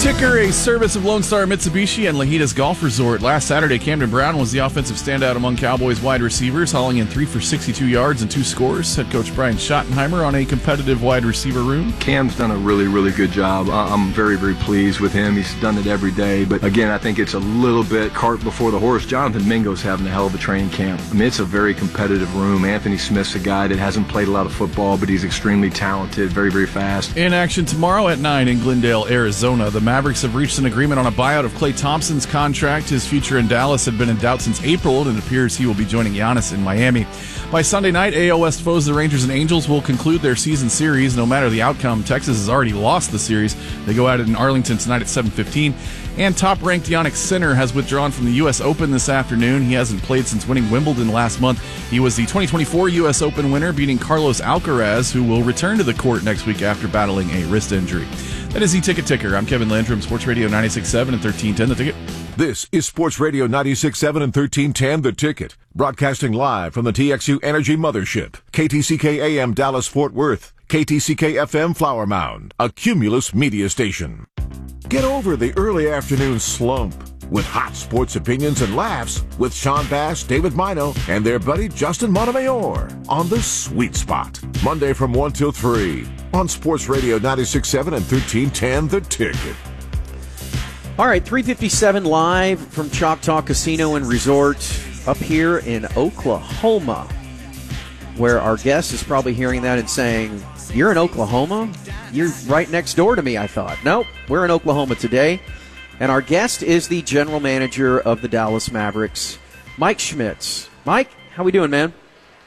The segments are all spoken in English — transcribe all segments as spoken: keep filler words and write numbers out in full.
Ticker, a service of Lone Star Mitsubishi and Lajitas Golf Resort. Last Saturday, Camden Brown was the offensive standout among Cowboys wide receivers, hauling in three for sixty-two yards and two scores. Head coach Brian Schottenheimer on a competitive wide receiver room. Cam's done a really, really good job. I'm very, very pleased with him. He's done it every day. But again, I think it's a little bit cart before the horse. Jonathan Mingo's having a hell of a training camp. I mean, it's a very competitive room. Anthony Smith's a guy that hasn't played a lot of football, but he's extremely talented, very, very fast. In action tomorrow at nine in Glendale, Arizona. The Mavericks have reached an agreement on a buyout of Klay Thompson's contract. His future in Dallas had been in doubt since April, and it appears he will be joining Giannis in Miami. By Sunday night, A L West foes the Rangers and Angels will conclude their season series. No matter the outcome, Texas has already lost the series. They go at it in Arlington tonight at seven fifteen. And top-ranked Yannick Sinner has withdrawn from the U S Open this afternoon. He hasn't played since winning Wimbledon last month. He was the twenty twenty-four U S Open winner, beating Carlos Alcaraz, who will return to the court next week after battling a wrist injury. That is E-Ticket Ticker. I'm Kevin Landrum, Sports Radio ninety-six point seven and thirteen ten The Ticket. This is Sports Radio ninety-six point seven and thirteen ten The Ticket. Broadcasting live from the T X U Energy Mothership. K T C K A M Dallas Fort Worth. K T C K F M Flower Mound. A Cumulus media station. Get over the early afternoon slump with hot sports opinions and laughs with Sean Bass, David Mino, and their buddy Justin Montemayor on The Sweet Spot. Monday from one till three on Sports Radio ninety-six point seven and thirteen ten The Ticket. All right, three fifty-seven live from Choctaw Casino and Resort up here in Oklahoma, where our guest is probably hearing that and saying, "You're in Oklahoma? You're right next door to me," I thought. Nope, we're in Oklahoma today. And our guest is the general manager of the Dallas Mavericks, Mike Schmitz. Mike, how we doing, man?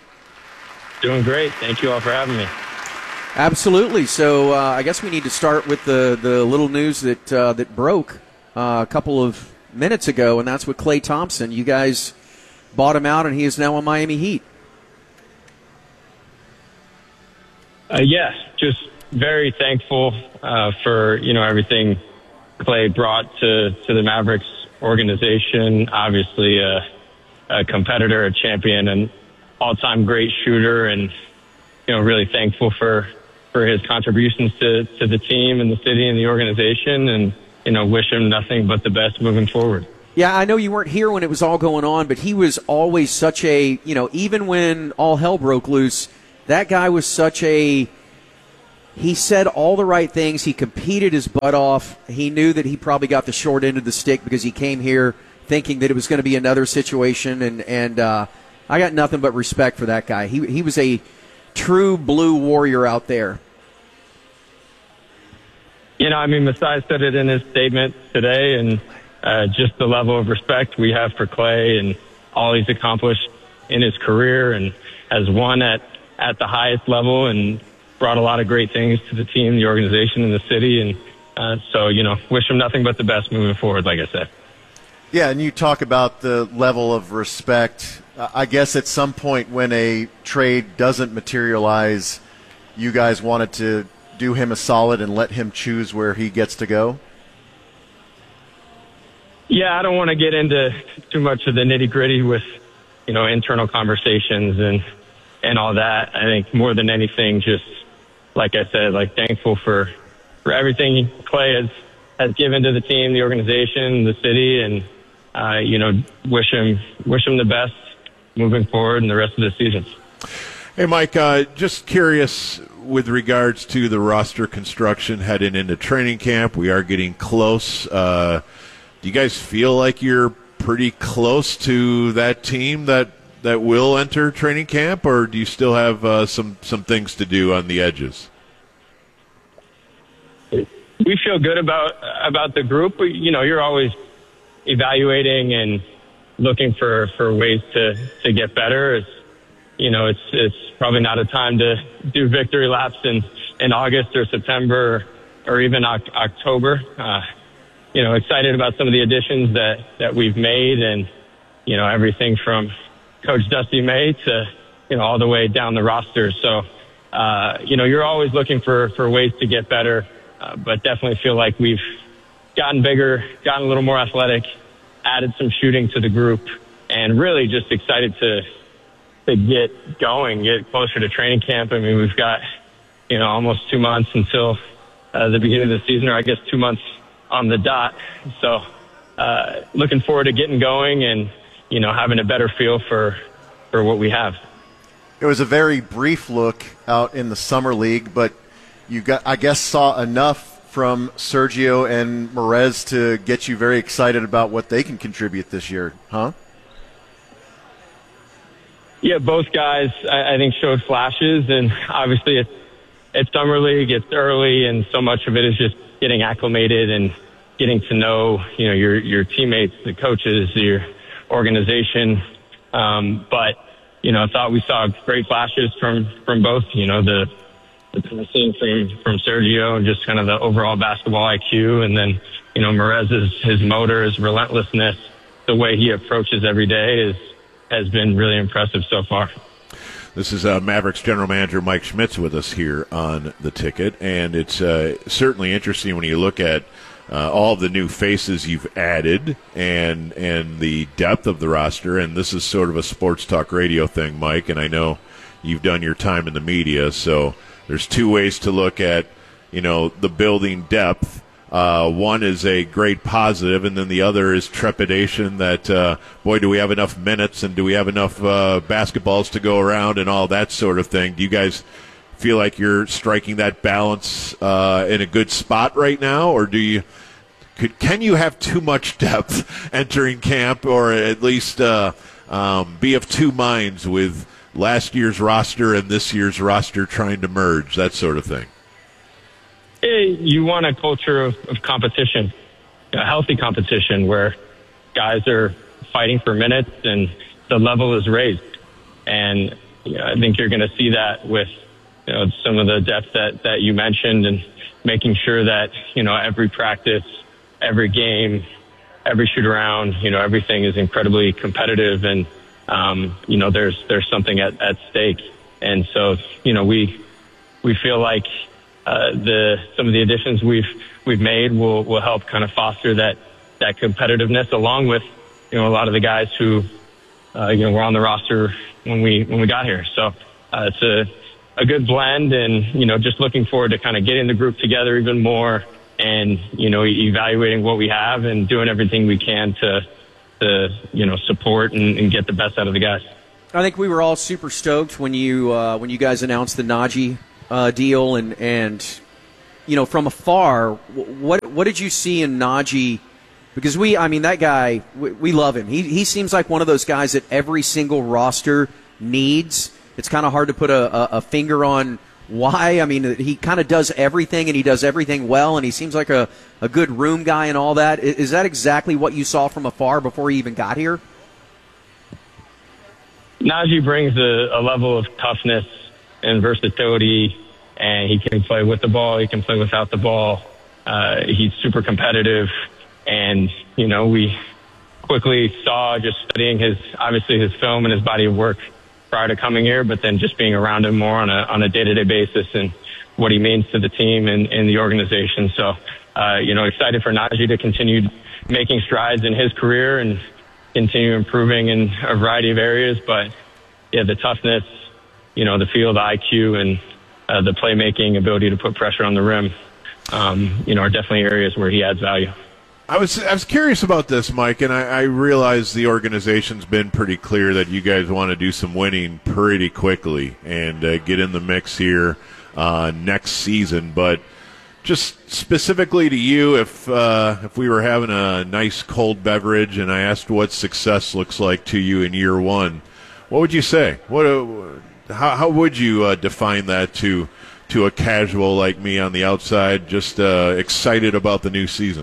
Doing great. Thank you all for having me. Absolutely. So uh, I guess we need to start with the, the little news that uh, that broke uh, a couple of minutes ago, and that's with Klay Thompson. You guys bought him out, and he is now on Miami Heat. Uh, yes, just very thankful uh, for you know everything Klay brought to, to the Mavericks organization. Obviously, a, a competitor, a champion, and all-time great shooter, and you know really thankful for for his contributions to, to the team and the city and the organization, and you know wish him nothing but the best moving forward. Yeah, I know you weren't here when it was all going on, but he was always such a you know even when all hell broke loose, that guy was such a. He said all the right things. He competed his butt off. He knew that he probably got the short end of the stick because he came here thinking that it was going to be another situation, and and uh, I got nothing but respect for that guy. He he was a true blue warrior out there. You know, I mean, Masai said it in his statement today, and uh, just the level of respect we have for Klay and all he's accomplished in his career and has won at, at the highest level and brought a lot of great things to the team, the organization, and the city. And uh, so, you know, wish him nothing but the best moving forward, like I said. Yeah, and you talk about the level of respect. Uh, I guess at some point when a trade doesn't materialize, you guys wanted to do him a solid and let him choose where he gets to go? Yeah, I don't want to get into too much of the nitty-gritty with, you know, internal conversations and, and all that. I think more than anything, just like I said, like thankful for, for everything Klay has, has given to the team, the organization, the city, and, uh, you know, wish him, wish him the best moving forward in the rest of the season. Hey, Mike, uh, just curious with regards to the roster construction heading into training camp. We are getting close. Uh, do you guys feel like you're pretty close to that team that that will enter training camp, or do you still have uh, some some things to do on the edges? We feel good about about the group. But, you know, you're always evaluating and looking for, for ways to, to get better. It's, you know, it's it's probably not a time to do victory laps in, in August or September or even o- October. Uh, you know, excited about some of the additions that, that we've made, and, you know, everything from Coach Dusty May to, you know, all the way down the roster. So, uh, you know, you're always looking for, for ways to get better, uh, but definitely feel like we've gotten bigger, gotten a little more athletic, added some shooting to the group, and really just excited to to get going, get closer to training camp. I mean, we've got, you know, almost two months until uh, the beginning of the season, or I guess two months on the dot. So uh, looking forward to getting going and, you know, having a better feel for, for what we have. It was a very brief look out in the summer league, but you got, I guess, saw enough from Sergio and Merez to get you very excited about what they can contribute this year, huh? Yeah, both guys, I, I think, showed flashes, and obviously it's, it's summer league, it's early, and so much of it is just getting acclimated and getting to know, you know, your your teammates, the coaches, your organization. Um, but, you know, I thought we saw great flashes from, from both, you know, the the passing from, from Sergio and just kind of the overall basketball I Q, and then, you know, Merez's, his motor, his relentlessness, the way he approaches every day is has been really impressive so far. This is uh, Mavericks general manager Mike Schmitz with us here on The Ticket, and it's uh, certainly interesting when you look at uh, all the new faces you've added and and the depth of the roster, and this is sort of a sports talk radio thing, Mike, and I know you've done your time in the media, so there's two ways to look at, you know, the building depth. Uh, one is a great positive, and then the other is trepidation that, uh, boy, do we have enough minutes and do we have enough uh, basketballs to go around and all that sort of thing. Do you guys feel like you're striking that balance uh, in a good spot right now, or do you could can you have too much depth entering camp, or at least uh, um, be of two minds with last year's roster and this year's roster trying to merge, that sort of thing? You want a culture of, of competition, a healthy competition where guys are fighting for minutes and the level is raised. And you know, I think you're going to see that with, you know, some of the depth that, that you mentioned, and making sure that, you know, every practice, every game, every shoot around, you know, everything is incredibly competitive, and, um, you know, there's, there's something at, at stake. And so, you know, we, we feel like, Uh, the some of the additions we've we've made will will help kind of foster that that competitiveness, along with, you know, a lot of the guys who uh, you know were on the roster when we when we got here. So uh, it's a a good blend, and you know, just looking forward to kind of getting the group together even more, and you know, evaluating what we have and doing everything we can to to you know support and, and get the best out of the guys. I think we were all super stoked when you uh, when you guys announced the Najee Uh, deal, and and you know, from afar, what what did you see in Najee? Because we, I mean, that guy, we, we love him. He he seems like one of those guys that every single roster needs. It's kind of hard to put a, a, a finger on why. I mean, he kind of does everything, and he does everything well, and he seems like a, a good room guy and all that. Is, is that exactly what you saw from afar before he even got here? Najee brings a, a level of toughness and versatility, and he can play with the ball, he can play without the ball. Uh, he's super competitive, and, you know, we quickly saw, just studying his, obviously his film and his body of work prior to coming here, but then just being around him more on a, on a day-to-day basis, and what he means to the team and, and the organization. So, uh, you know, excited for Najee to continue making strides in his career and continue improving in a variety of areas. But yeah, the toughness, you know, the field I Q, and uh, the playmaking ability to put pressure on the rim, um, you know, are definitely areas where he adds value. I was I was curious about this, Mike, and I, I realize the organization's been pretty clear that you guys want to do some winning pretty quickly and uh, get in the mix here uh, next season. But just specifically to you, if uh, if we were having a nice cold beverage and I asked what success looks like to you in year one, what would you say? What uh, how how would you uh, define that to to a casual like me on the outside, just uh, excited about the new season?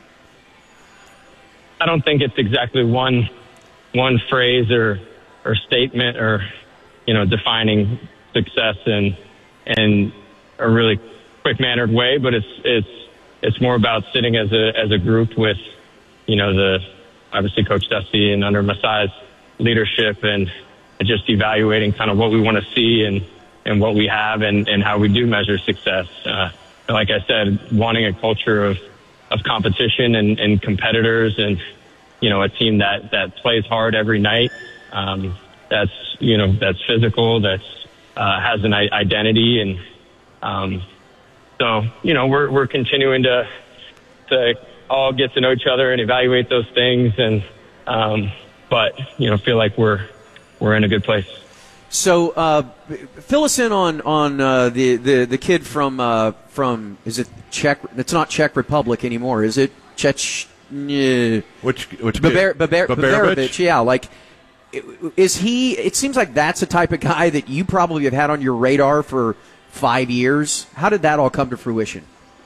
I don't think it's exactly one one phrase or or statement or, you know, defining success in in a really quick mannered way, but it's it's it's more about sitting as a as a group with, you know, the obviously Coach Dusty and under Masai's leadership, and just evaluating kind of what we want to see and and what we have and and how we do measure success. Uh, like I said, wanting a culture of of competition and, and competitors, and, you know, a team that, that plays hard every night. Um, that's, you know, that's physical, that's, uh, has an identity. And, um, so, you know, we're, we're continuing to, to all get to know each other and evaluate those things. And um, but you know, feel like we're we're in a good place. So uh, fill us in on on uh, the, the the kid from uh, from is it Czech? It's not Czech Republic anymore, is it? Czech. Uh, which which Babar- kid? Babar- Babarovich? Babarovich, yeah. Like, is he? It seems like that's the type of guy that you probably have had on your radar for five years. How did that all come to fruition?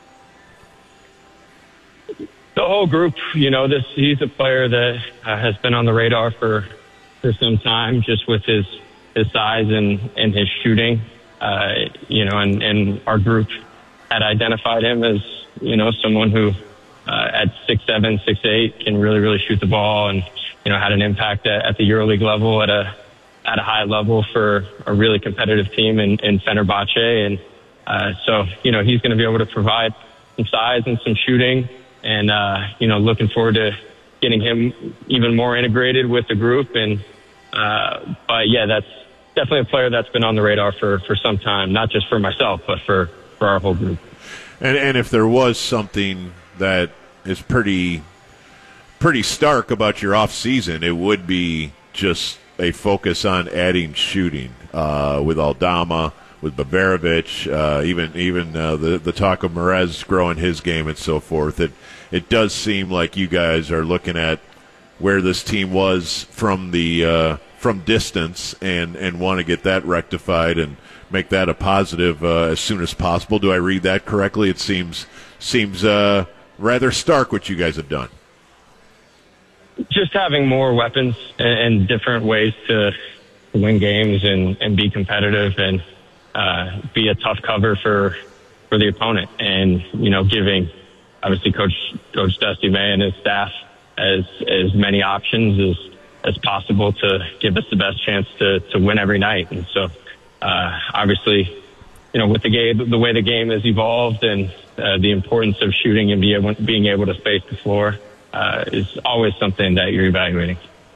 The whole group, you know, this he's a player that uh, has been on the radar for for some time, just with his his size and and his shooting. Uh, you know, and and our group had identified him as, you know, someone who uh, at six seven, six eight can really really shoot the ball, and you know had an impact at, at the EuroLeague level at a at a high level for a really competitive team in, in Fenerbahce. And uh, so, you know, he's going to be able to provide some size and some shooting. And, uh, you know, looking forward to getting him even more integrated with the group. And, uh, but yeah, that's definitely a player that's been on the radar for, for some time, not just for myself, but for, for our whole group. And, and if there was something that is pretty, pretty stark about your off season, it would be just a focus on adding shooting uh, with Aldama, with Babarovich, uh, even even uh, the the talk of Merez growing his game and so forth. It it does seem like you guys are looking at where this team was from the uh, from distance and, and want to get that rectified and make that a positive uh, as soon as possible. Do I read that correctly? It seems seems uh, rather stark what you guys have done. Just having more weapons and, and different ways to win games and, and be competitive and uh, be a tough cover for for the opponent. And, you know, giving, obviously, Coach Coach Dusty May and his staff as as many options as, as possible to give us the best chance to, to win every night. And so, uh, obviously, you know, with the game, the way the game has evolved and uh, the importance of shooting and be able, being able to space the floor, Uh, is always something that you're evaluating.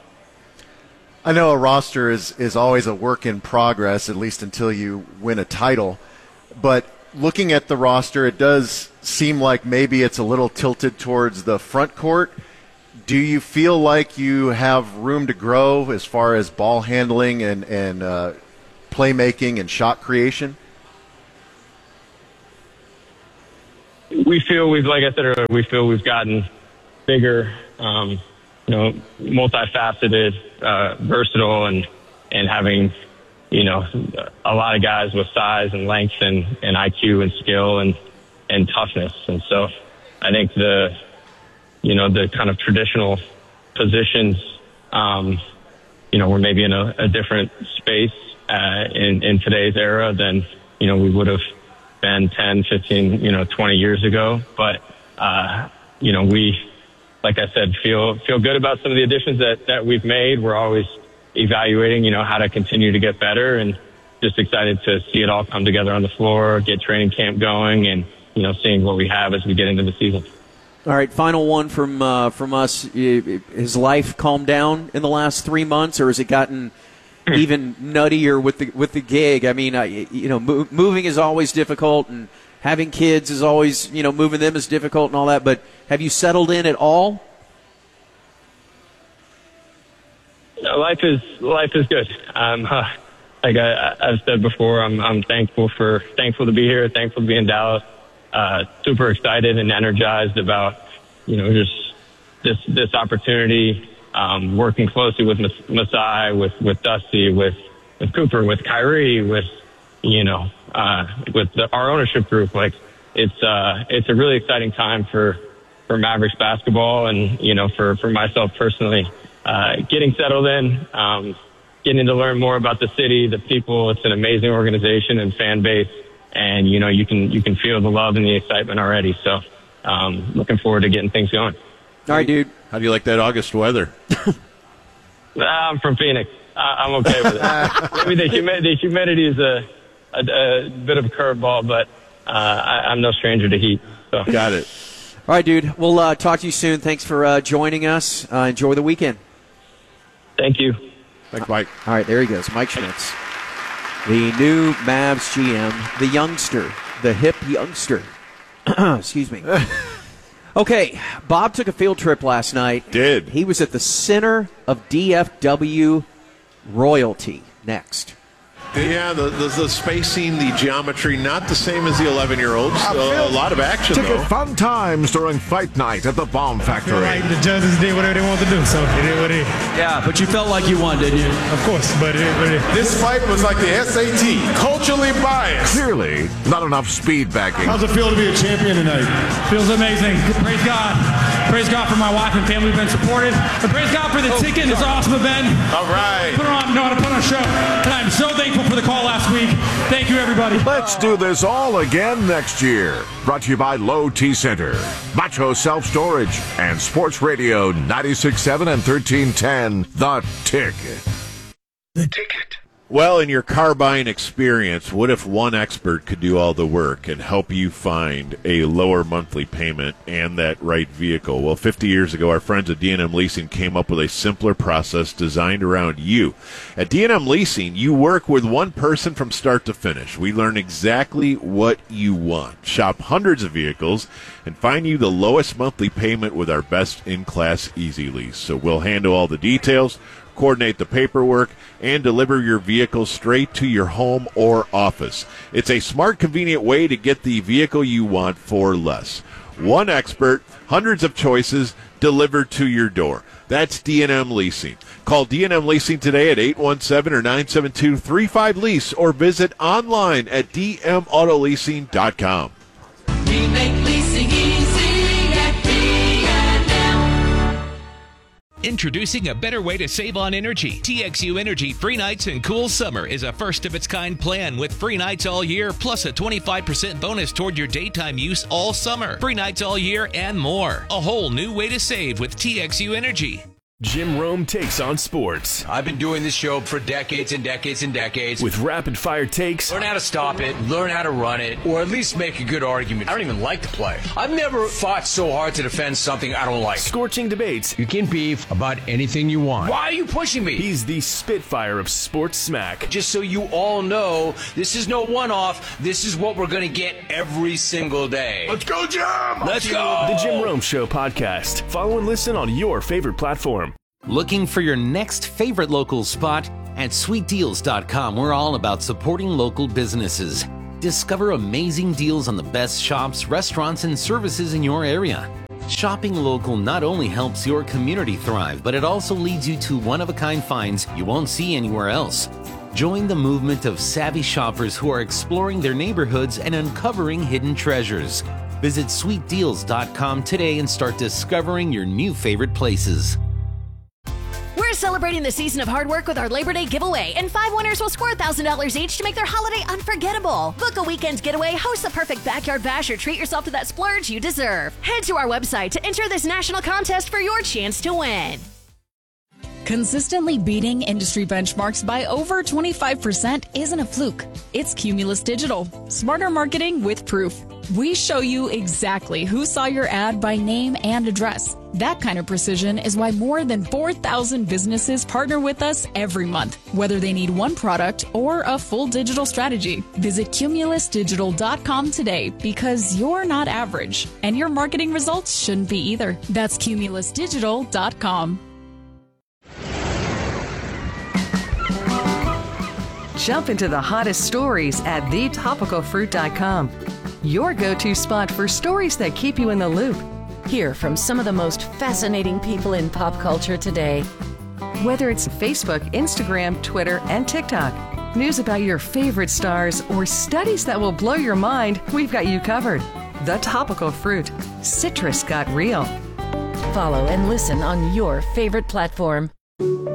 I know a roster is, is always a work in progress, at least until you win a title. But looking at the roster, it does seem like maybe it's a little tilted towards the front court. Do you feel like you have room to grow as far as ball handling and, and uh, playmaking and shot creation? We feel we've, like I said earlier, we feel we've gotten bigger, um, you know, multifaceted, uh, versatile, and and having, you know, a lot of guys with size and length and, and I Q and skill and, and toughness. And so I think the, you know, the kind of traditional positions, um, you know, we're maybe in a, a different space uh, in, in today's era than, you know, we would have been ten, fifteen, you know, twenty years ago. But, uh, you know, we, like I said, feel feel good about some of the additions that, that we've made. We're always evaluating, you know, how to continue to get better, and just excited to see it all come together on the floor, get training camp going, and, you know, seeing what we have as we get into the season. All right, final one from uh, from us. Has life calmed down in the last three months, or has it gotten even nuttier with the with the gig? I mean, I, you know, mo- moving is always difficult, and having kids is always, you know, moving them is difficult and all that. But have you settled in at all? No, life is life is good. Um, uh, like I, I've said before, I'm I'm thankful for thankful to be here, thankful to be in Dallas. Uh, super excited and energized about, you know, just this this opportunity. Um, working closely with Mas- Masai, with with Dusty, with with Cooper, with Kyrie, with you know, uh, with the, our ownership group. Like, it's uh, it's a really exciting time for for Mavericks basketball, and you know, for for myself personally, uh, getting settled in, um, getting to learn more about the city, the people. It's an amazing organization and fan base, and you know, you can you can feel the love and the excitement already. So, um, looking forward to getting things going. All right, dude. How do you like that August weather? I'm from Phoenix. I, I'm okay with it. Maybe the, humi- the humidity is a, a, a bit of a curveball, but uh, I, I'm no stranger to heat. So. Got it. All right, dude. We'll uh, talk to you soon. Thanks for uh, joining us. Uh, enjoy the weekend. Thank you. Thanks, Mike. All right, there he goes, Mike Schmitz, the new Mavs G M, the youngster, the hip youngster. Excuse me. Okay, Bob took a field trip last night. Did. He was at the center of D F W royalty. Next. Yeah, the, the, the spacing, the geometry, not the same as the eleven-year-olds. Uh, a lot of action, Ticket though. fun times during fight night at the Bomb Factory. Right, the judges did whatever they wanted to do, so it is what it is. Yeah, but you felt like you won, didn't you? Of course, but it is what it is. This fight was like the S A T, culturally biased. Clearly, not enough speed backing. How's it feel to be a champion tonight? Feels amazing. Praise God. Praise God for my wife and family who've been supported. And praise God for the oh, ticket. It's an awesome event. All right. Put on, know how to put on a show. And I'm so thankful for the call last week. Thank you, everybody. Let's do this all again next year. Brought to you by Low T Center, Macho Self Storage, and Sports Radio ninety-six point seven and thirteen ten, The Ticket. The Ticket. Well, in your car buying experience, what if one expert could do all the work and help you find a lower monthly payment and that right vehicle? Well, fifty years ago, our friends at D and M Leasing came up with a simpler process designed around you. At D and M Leasing, you work with one person from start to finish. We learn exactly what you want, shop hundreds of vehicles, and find you the lowest monthly payment with our best-in-class Easy Lease. So we'll handle all the details, coordinate the paperwork, and deliver your vehicle straight to your home or office. It's a smart, convenient way to get the vehicle you want for less. One expert, hundreds of choices, delivered to your door. That's D and M Leasing. Call D and M Leasing today at eight one seven or nine seven two, three five lease or visit online at d m auto leasing dot com. We make leasing easy at D and M. Introducing a better way to save on energy. T X U Energy Free Nights and Cool Summer is a first-of-its-kind plan with free nights all year, plus a twenty-five percent bonus toward your daytime use all summer. Free nights all year and more. A whole new way to save with T X U Energy. Jim Rome takes on sports. I've been doing this show for decades and decades and decades. With rapid-fire takes. Learn how to stop it, learn how to run it, or at least make a good argument. I don't even like to play. I've never fought so hard to defend something I don't like. Scorching debates. You can beef about anything you want. Why are you pushing me? He's the Spitfire of sports smack. Just so you all know, this is no one-off. This is what we're going to get every single day. Let's go, Jim! Let's go! The Jim Rome Show podcast. Follow and listen on your favorite platform. Looking for your next favorite local spot? At sweet deals dot com, we're all about supporting local businesses. Discover amazing deals on the best shops, restaurants, and services in your area. Shopping local not only helps your community thrive, but it also leads you to one-of-a-kind finds you won't see anywhere else. Join the movement of savvy shoppers who are exploring their neighborhoods and uncovering hidden treasures. Visit sweet deals dot com today and start discovering your new favorite places. We're celebrating the season of hard work with our Labor Day giveaway, and five winners will score one thousand dollars each to make their holiday unforgettable. Book a weekend getaway, host the perfect backyard bash, or treat yourself to that splurge you deserve. Head to our website to enter this national contest for your chance to win. Consistently beating industry benchmarks by over twenty-five percent isn't a fluke. It's Cumulus Digital. Smarter marketing with proof. We show you exactly who saw your ad by name and address. That kind of precision is why more than four thousand businesses partner with us every month, whether they need one product or a full digital strategy. Visit cumulus digital dot com today, because you're not average, and your marketing results shouldn't be either. That's cumulus digital dot com. Jump into the hottest stories at the topical fruit dot com. Your go-to spot for stories that keep you in the loop. Hear from some of the most fascinating people in pop culture today. Whether it's Facebook, Instagram, Twitter, and TikTok, news about your favorite stars, or studies that will blow your mind, we've got you covered. The Topical Fruit. Citrus got real. Follow and listen on your favorite platform.